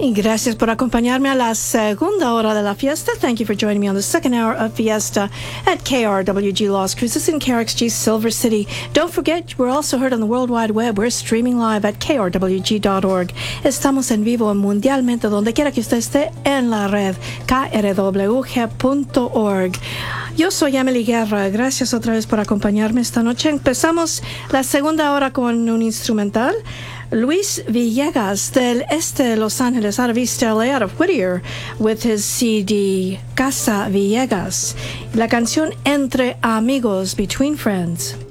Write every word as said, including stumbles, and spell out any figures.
Y gracias por acompañarme a la segunda hora de la fiesta. Thank you for joining me on the second hour of Fiesta at K R W G Las Cruces in K R X G Silver City. Don't forget, we're also heard on the World Wide Web. We're streaming live at K R W G dot org. Estamos en vivo mundialmente donde quiera que usted esté en la red K R W G punto org. Yo soy Emily Guerra. Gracias otra vez por acompañarme esta noche. Empezamos la segunda hora con un instrumental. Luis Villegas del este de Los Ángeles, out of East L A, out of Whittier, with his C D Casa Villegas. La canción Entre Amigos, Between Friends.